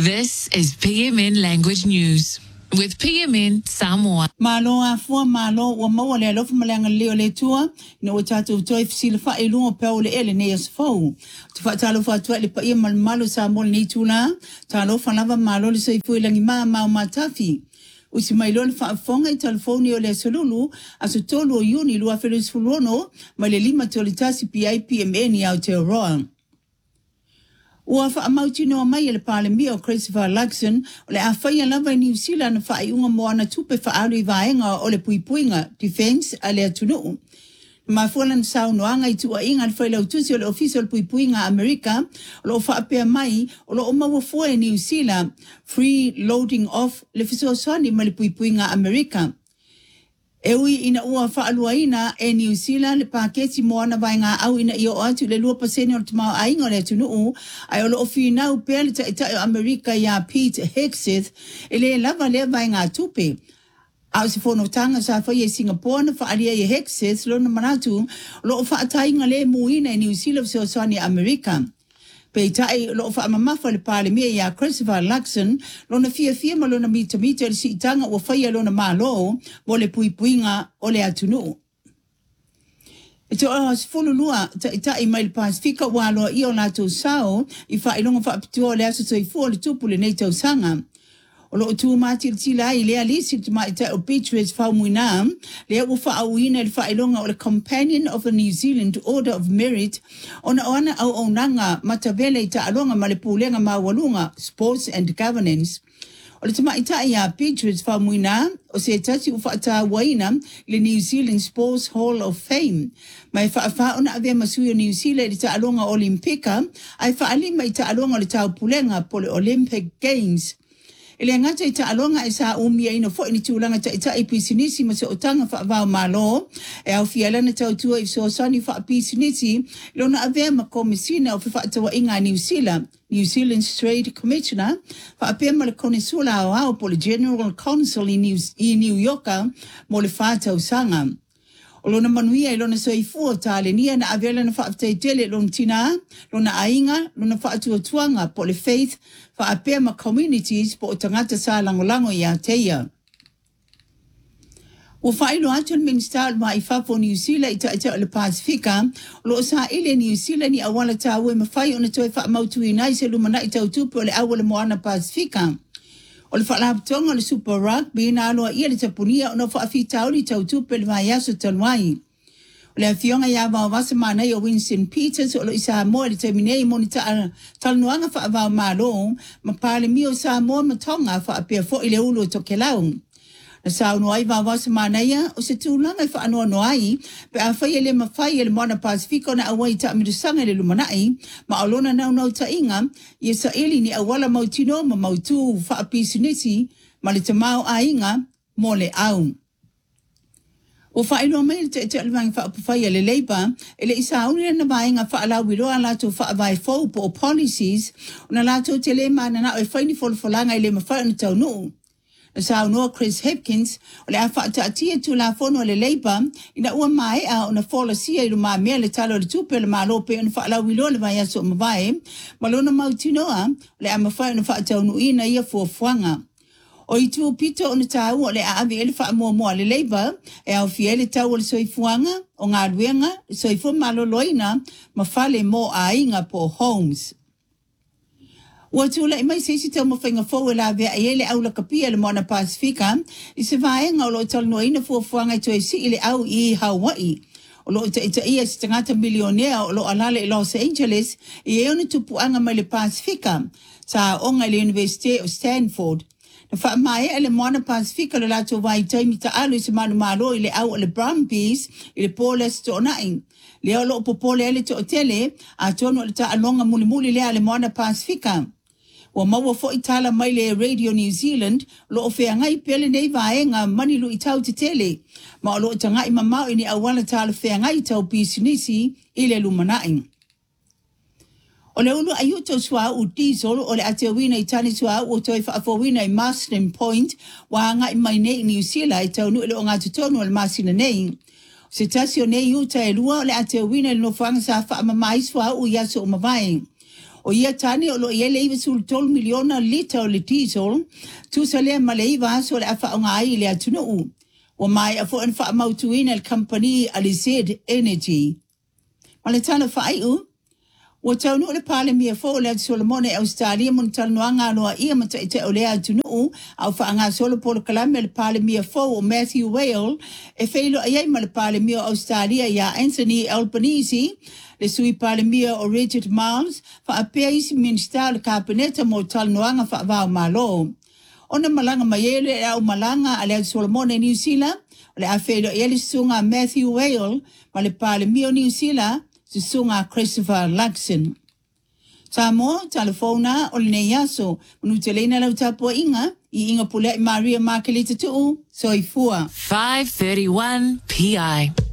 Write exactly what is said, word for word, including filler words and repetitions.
This is P M N Language News with P M N Samoa. Malo a fua malo wa maua le alofa malanga leo le tua na o tatu toi fisila fa e lunga peo le ele ne as fau. Tu fa talo fa tua le pa ia mal malo sa mol ni tula talo fa lava malo le so i fui langi maa maa matafi. Usi mailo le fa fonga i telefoni o le solulu aso tolu o yuni lua felis fulono ma le lima tolitasi P I P M N i Aotearoa. Ua wha amauti noa mai le palemi o Christopher Luxon o le a whaia lava i New Zealand na wha i unga moana tupe wha alu i vaenga o le puipuinga Defence a le atunu. Ma fualan sao noanga i tua inga le whaila utusi o le official puipuinga Amerika o lo wha apea mai o lo omawa fua e New Zealand free loading off le fisosani ma le puipuinga Amerika. Ewi ina ua whaaluaina e New Zealand le paketi moana vaenga au ina i o atu le lua paseni o le tamau ainga le atunu ai o lo ofi nau pea le taitai o Amerika ia Pete Hegseth e le lava le vaenga tupe. Au se fono tanga sa whaia Singapore na whaalia i Hegseth lo na manatu lo o whaatainga le muina e New Zealand se o sani Amerika. Pe tai lo fa mamafa le palemia ia Christopher Luxon lo na fia fia ma lo na mita mita le sitanga o faia lo na malo mo le puipuinga o le atunu. E te oa sifunu lua ta itai mai le Pasifika walo i o lato sao i fa ilonga fa apitua le aso i fua le tupu le nei tau sanga. O lo tu mati le tila i lea lisi tu mai ta o Patriots fa muina lea ufa au ina le fa ilonga o le Companion of the New Zealand Order of Merit ona ona au onanga matavele i ta alonga ma le pulenga ma walunga Sports and Governance. O le tama ita ia Patriots fa muina o se tasi ufa ta waina le New Zealand Sports Hall of Fame. Mai fa fa ona ave masui o New Zealand i ta alonga Olimpika ai fa alima i ta alonga le tau pulenga po le Olympic Games. Ele ngata ita alonga isa umia ino fo ini tulanga ta ita ipisinisi ma se otanga fa vao malo e au fiala na tau tua i so sani fa ipisinisi lona ave ma komisina o fa tawa inga New Zealand New Zealand Trade Commissioner fa apia ma le konisula au au po le General Council i New, i New Yorka mo le fata usanga. O lona manuia i lona soifua tale nia na avela na whaaftai tele lona tina, lona ainga, lona whaatua tuanga po le faith, wha apea ma communities po o tangata sa langolango i Aotea. O whailo atu le minister ma i whafo New Zealand i ta ita o le Pasifika, o lo sa ile New Zealand i awala ta ue mawhai o na toi wha mautu i nai se lumana i tau tupu o le awala moana Pasifika. O le whalapatonga le Super Rugby na aloa ia le tapunia o na whaafitau li tau tupe le vai aso tanuai. O le awhionga ia wao wasa manai o Winston Peters o lo i Samoa le terminei moni ta talnuanga whaavao malo ma pale mi o Samoa matonga whaapea fo i le ulo toke lau. Na sao noai wao wasa manai o se tūlanga i whaanoa noai pe a whaia le mawhai le moana Pasifika na awai ta amirusanga le lumanai ma alona nau nau ta inga i sa ili ni awala mautino ma mautu whaapisinisi ma le tamau a inga mo le au. O whaino mai te te alwangi whaapawhaia le Labour e le isa aunira na vaenga whaalau wiroa lato whaavai fau po o policies o na lato te le mana na o e whaini folfolanga i le mawhai na tau nuu. Na sao noa Chris Hipkins o le a whaatia tu la fono le Labour ina ua mai a o na fola sia i luma mea le talo le tupe le malope o na whaalau wilo le vai aso o mawai malona mautinoa le a mawhai o na whaatau nuina ia fuafuanga. O i tu pito o na tau o le a avi ele wha mua mua le Labour e au fie le tau o le soifuanga o ngā ruenga le soifu maloloina ma whale mo a inga po homes. Ua tūla i mai seisi tau mawhainga fau e la vea e ele au la kapia le moana Pasifika i se vaenga o lo talanoa ina fuafuanga i toi si ile au i Hawaii. O lo ita ita ia si tangata milionea o lo alale i Los Angeles i e ona tupuanga mai le Pasifika sa onga le University of Stanford. Na wha mai e le moana Pasifika le lato vai taimi ta alu i se manu malo i le au o le Brumbies i le Paulus to onai. Leo lo popole ele to tele a tono le ta alonga muli muli le le moana Pasifika. Wa maua fo itala mai le Radio New Zealand lo ofea ngai pele nei vaenga mani lu itau te tele. Ma lo tanga i mamau ini awala tala fea ngai tau pisinisi i le lumanai. O le ulu ayuto swa u diesel o le ate wina i tani swa u toi whaafo wina i Marsden Point wa ngai mai nei New Zealand i tau nu ele o ngā tutonu o le masina nei. Se tasi o nei uta e lua o le ate wina i no whanga sa wha mamai swa u yaso o mawai. O ia tani o lo ia leiva sul tol miliona lita o le diesel, tu sa lea ma leiva so le afa o ngai le atunu u. O mai a fo en fa mautuina le company Alized Energy. Ma le tana whai u, o taunu o le pale mia fo le Solomone Australia mun talnoanga noa ia mata ite o le atunu u, au wha anga solo polo kalame le pale mia fo o Matthew Whale, e feilo ayai ma le pale mia Australia ia Anthony Albanese, le sui pale mia o Richard Miles, fa a pea isi minsta le kabineta mo talnoanga fa vau malo. Ona malanga mayele au malanga ale Solomone New Zealand, le a feilo ele sunga Matthew Whale, ma le pale mia New Zealand, se sunga Christopher Luxon. Samo, telefona, o le neiaso, manu te leina lau tapo inga, I inga pule Maria Markelita tuu, soifua. five thirty-one P I